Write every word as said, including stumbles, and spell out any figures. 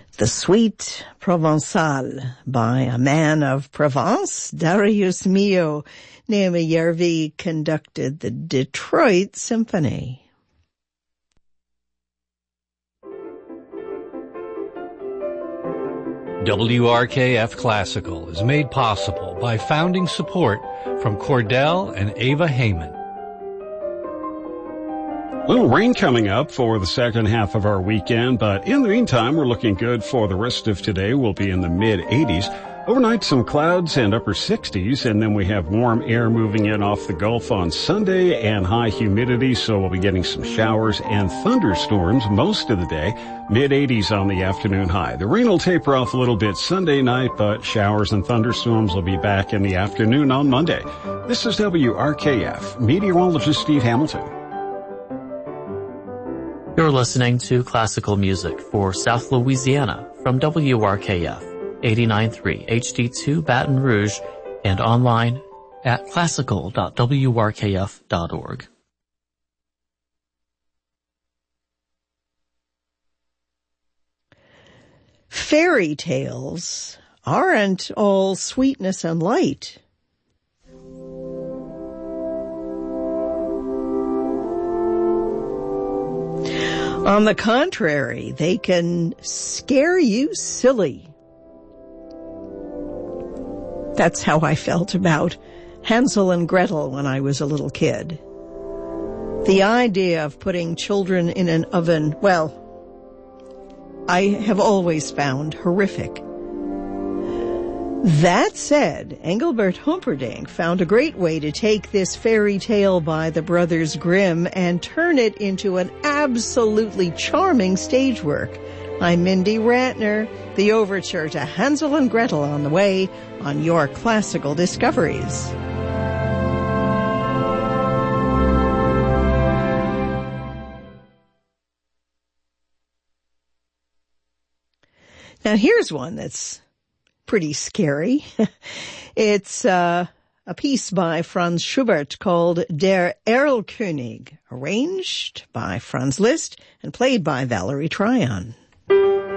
The Suite Provençale by a man of Provence, Darius Milhaud. Naomi Järvi conducted the Detroit Symphony. W R K F Classical is made possible by founding support from Cordell and Ava Heyman. Little rain coming up for the second half of our weekend, but in the meantime, we're looking good for the rest of today. We'll be in the mid eighties. Overnight, some clouds and upper sixties, and then we have warm air moving in off the Gulf on Sunday and high humidity, so we'll be getting some showers and thunderstorms most of the day. mid eighties on the afternoon high. The rain will taper off a little bit Sunday night, but showers and thunderstorms will be back in the afternoon on Monday. This is W R K F, meteorologist Steve Hamilton. You're listening to classical music for South Louisiana from W R K F. eighty-nine point three H D two Baton Rouge and online at classical dot w r k f dot org. Fairy tales aren't all sweetness and light. On the contrary, they can scare you silly. That's how I felt about Hansel and Gretel when I was a little kid. The idea of putting children in an oven, well, I have always found horrific. That said, Engelbert Humperdinck found a great way to take this fairy tale by the Brothers Grimm and turn it into an absolutely charming stage work. I'm Mindy Ratner. The overture to Hansel and Gretel on the way on your classical discoveries. Now here's one that's pretty scary. It's uh, a piece by Franz Schubert called Der Erlkönig, arranged by Franz Liszt and played by Valerie Tryon.